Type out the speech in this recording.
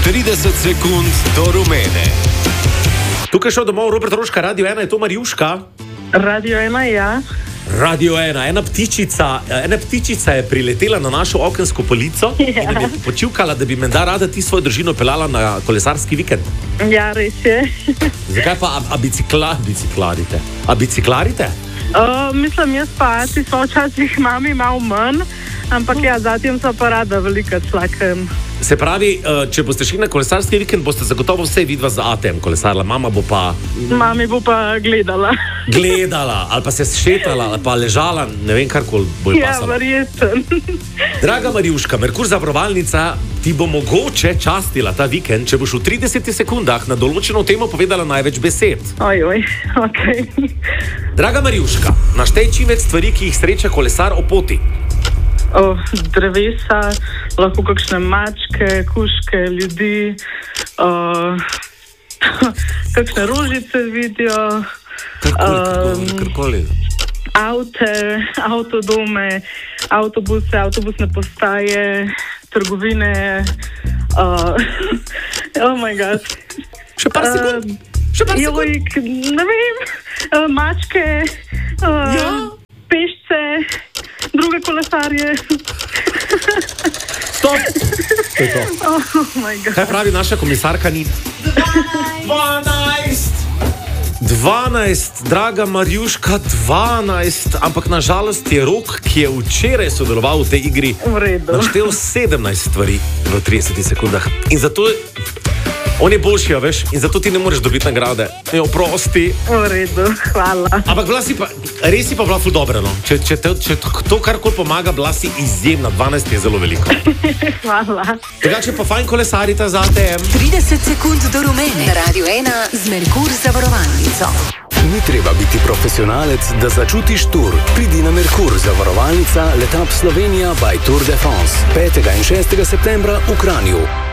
30 sekund do rumene. Tukaj šel domov Robert Rožka, Radio 1, je to Marjuška? Radio 1, ja. Radio 1, ena ptičica je priletela na našo okensko polico in nam je počivkala, da bi menda rada ti svojo družino pelala na kolesarski vikend. Ja, res je. Zakaj pa biciklarite? A biciklarite? Mislim, jaz pa ti so včasih mami malo manj, ampak ja, zatem so pa rada velika člakem. Se pravi, če boste šli na kolesarski vikend, boste zagotovo vse vidva za ATM kolesarla. Mami bo pa gledala. Gledala, ali pa se šetala, ali pa ležala, ne vem, karkoli bo je pasala. Ja, verjetno. Draga Marjuška, Merkur zavarovalnica ti bo mogoče častila ta vikend, če boš v 30 sekundah na določeno temo povedala največ besed. Ojoj, okej. Draga Marjuška, naštej čim več stvari, ki jih sreča kolesar o poti. Drevesa, lahko kakšne mačke, kužke, ljudi, kakšne rožice vidijo, Karkoli. avtodome, avtobuse, avtobusne postaje, trgovine, oh my god. Še par sekund. Joj, ne vem, mačke, pešce, druge kolesarje. Stop! To je to. Oh my god. Kaj pravi naša komisarka Nina? 12, draga Marjuška, 12, ampak nažalost je Rok, ki je včeraj sodeloval v tej igri, naštel 17 stvari v 30 sekundah. In zato on je boljši, ja, veš, in zato ti ne moreš dobiti nagrade. Ne, oprosti. V redu, hvala. Ampak res si pa bila ful dobra, no. Če to karkoli pomaga, bila si izjemna, 12 je zelo veliko. Hvala. Drugače pa fajn kolesarita za ATM. 30 sekund do rumene. Radio 1 z Merkur zavarovalnico. Ni treba biti profesionalec, da začutiš tur. Pridi na Merkur zavarovalnica Letap Slovenija by Tour de France 5. in 6. septembra v Kranju.